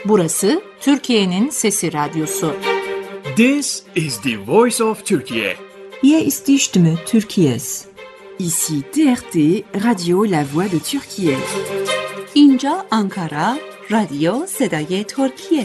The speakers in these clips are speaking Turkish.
Burası Türkiye'nin Sesi Radyosu. This is the voice of Turkey. Hier ist die Stimme Türkiye's. Ici TRT, Radio La Voix de Türkiye. اینجا آنکارا، رادیو صدای ترکیه.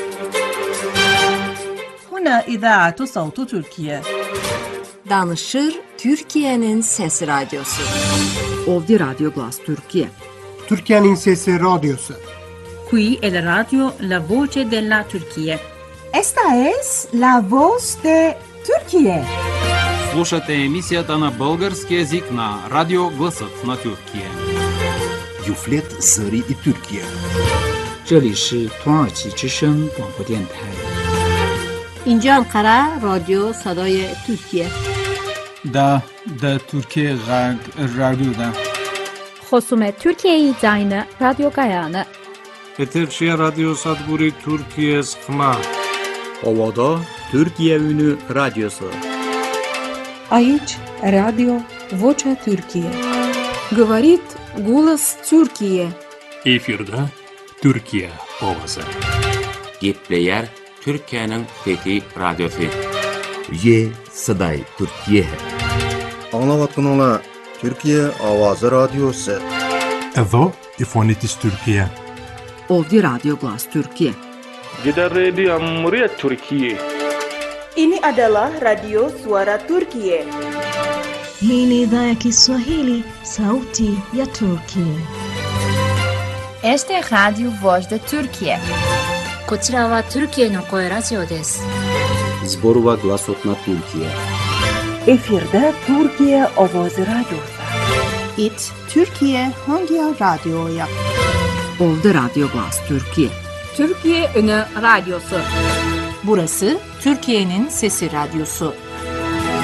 هنا إذاعة صوت تركيا. Danışır Türkiye'nin Sesi Radyosu. Ovdi Radyo Glas Türkiye. Türkiye'nin Sesi Radyosu. Qui è la radio La Voce della Turchia. Esta es La Voz de Turquie. Слушате емисията на български език на Радио Гласът на Türkiye. Юфлет Зари и Türkiye. 这里是土耳其之声广播电台。 اینجا انقره رادیو صدای ترکیه. دا ترکیه رادیو خصوم Türkiye Zayne Radyo Gayane. Eterşehir Radyo Sadburi Türkiye Sıkma. Ovada Türkiye Ünü Radyosu. Aici Radio Vocea Türkiye. Говорит голос Türkiye. Efirde Türkiye ovası. Gepleyer Türkiye'nin Fethi Radyosu. Ye Saday Türkiye. Anlavatınla Türkiye Avazı Radyosu. Evo İfonitis Türkiye. Ovdi Radyo Glas Türkiye. Gider Radio Cumhuriyet Türkiye. Ini adalah Radio Suara Turkiye. Hii ni idhaa ya Kiswahili, Sauti ya Turkiye. Este Radio Voz de Turkiye. こちらはトルキエの声ラジオです。 Zborova Glasot na Türkiye. Efirde Türkiye Ovoz Radyosu. It Türkiye hangi radyoya? Ovdi Radyo Glas Türkiye. Türkiye Ünü Radyosu. Burası Türkiye'nin Sesi Radyosu.